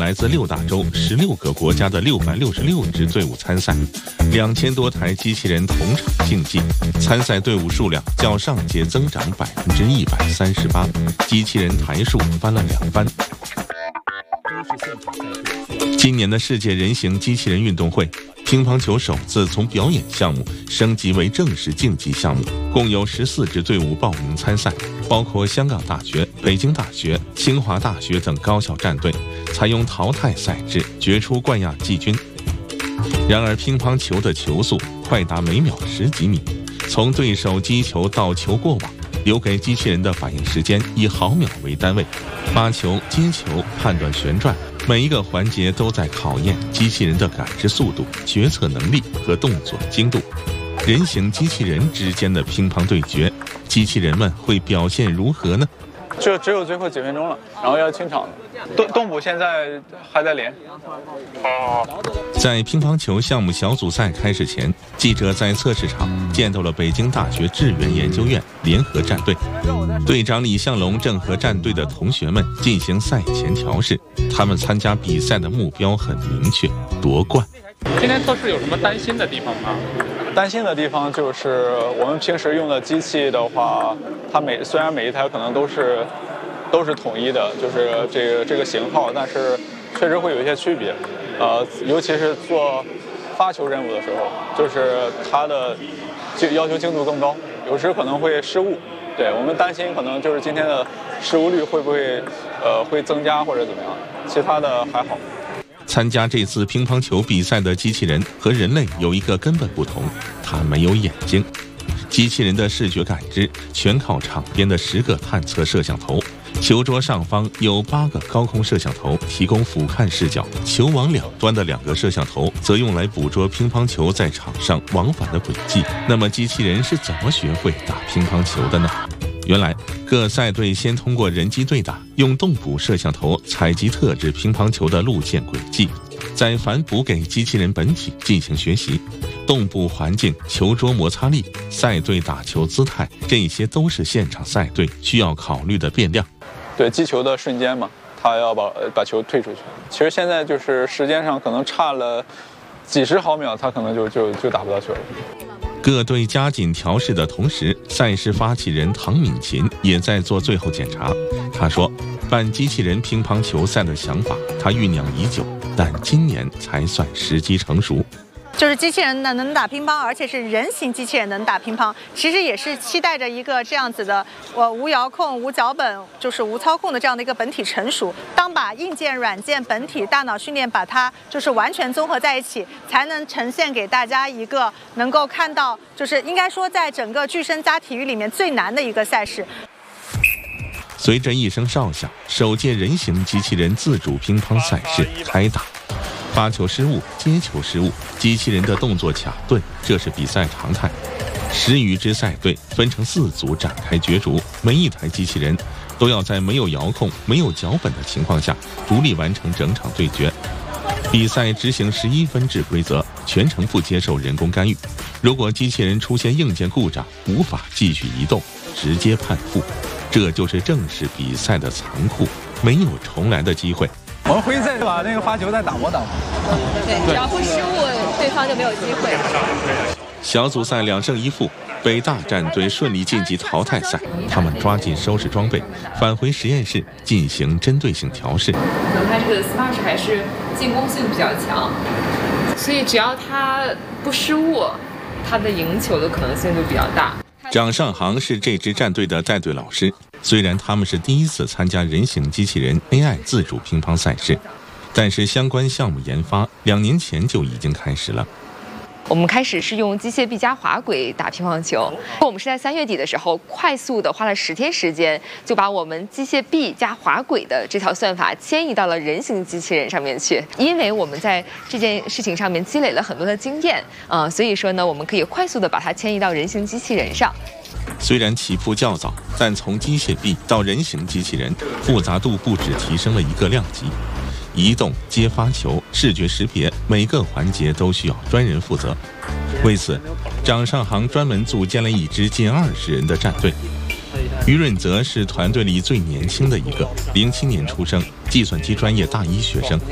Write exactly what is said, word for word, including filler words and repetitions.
来自六大洲十六个国家的六百六十六支队伍参赛，两千多台机器人同场竞技，参赛队伍数量较上届增长百分之一百三十八，机器人台数翻了两番。今年的世界人形机器人运动会，乒乓球首次从表演项目升级为正式竞技项目，共有十四支队伍报名参赛，包括香港大学、北京大学、清华大学等高校战队，采用淘汰赛制决出冠亚季军。然而，乒乓球的球速快达每秒十几米，从对手击球到球过网，留给机器人的反应时间以毫秒为单位，发球、接球、判断旋转，每一个环节都在考验机器人的感知速度、决策能力和动作精度。人形机器人之间的乒乓对决，机器人们会表现如何呢？ 就只有最后几分钟了，然后要清场了。动动捕现在还在连。 在乒乓球项目小组赛开始前，记者在测试场见到了北京大学智源研究院联合战队，队长李向龙正和战队的同学们进行赛前调试。他们参加比赛的目标很明确，夺冠。 今天测试有什么担心的地方吗？ 担心的地方就是我们平时用的机器的话，它每虽然每一台可能都是都是统一的，就是这个这个型号，但是确实会有一些区别。呃，尤其是做发球任务的时候，就是它的就要求精度更高，有时可能会失误。对，我们担心可能就是今天的失误率会不会呃会增加或者怎么样，其他的还好。 参加这次乒乓球比赛的机器人和人类有一个根本不同，它没有眼睛。机器人的视觉感知全靠场边的十个探测摄像头，球桌上方有八个高空摄像头提供俯瞰视角，球网两端的两个摄像头则用来捕捉乒乓球在场上往返的轨迹。那么机器人是怎么学会打乒乓球的呢？原来各赛队先通过人机对打，用动捕摄像头采集特制乒乓球的路线轨迹，再反哺给机器人本体进行学习。动捕环境、球桌摩擦力、赛队打球姿态，这些都是现场赛队需要考虑的变量。 对，击球的瞬间嘛，他要把把球推出去。其实现在就是时间上可能差了几十毫秒，他可能就就就打不到球了。 各队加紧调试的同时，赛事发起人唐敏琴也在做最后检查。他说，办机器人乒乓球赛的想法他酝酿已久，但今年才算时机成熟。 就是机器人呢能打乒乓，而且是人形机器人能打乒乓，其实也是期待着一个这样子的，呃，无遥控、无脚本，就是无操控的这样的一个本体成熟。当把硬件、软件、本体、大脑训练把它就是完全综合在一起，才能呈现给大家一个能够看到，就是应该说在整个具身家体育里面最难的一个赛事。 随着一声哨响，首届人形机器人自主乒乓赛事开打。发球失误、接球失误，机器人的动作卡顿，这是比赛常态。十余支赛队分成四组展开角逐，每一台机器人都要在没有遥控、没有脚本的情况下，独立完成整场对决。比赛执行十一分制规则，全程不接受人工干预。如果机器人出现硬件故障，无法继续移动，直接判负。这就是正式比赛的残酷，没有重来的机会。 我们回去再把那个发球再打磨打磨。 对，只要不失误，对方就没有机会。 小组赛两胜一负，北大战队顺利晋级淘汰赛。他们抓紧收拾装备，返回实验室进行针对性调试。 可能他这个 Smash 还是进攻性比较强，所以只要他不失误，他的赢球的可能性就比较大。 掌上航是这支战队的带队老师，虽然他们是第一次参加人形机器人 A I 自主乒乓赛事，但是相关项目研发两年前就已经开始了。 我们开始是用机械臂加滑轨打乒乓球，我们是在三月底的时候快速的花了十天时间，就把我们机械臂加滑轨的这套算法迁移到了人形机器人上面去。因为我们在这件事情上面积累了很多的经验，啊、呃，所以说呢，我们可以快速的把它迁移到人形机器人上。 虽然起步较早，但从机械臂到人形机器人，复杂度不止提升了一个量级。移动、接发球、视觉识别，每个环节都需要专人负责。为此，掌上航专门组建了一支近二十人的战队。于润泽是团队里最年轻的一个，零七年出生，计算机专业大一学生。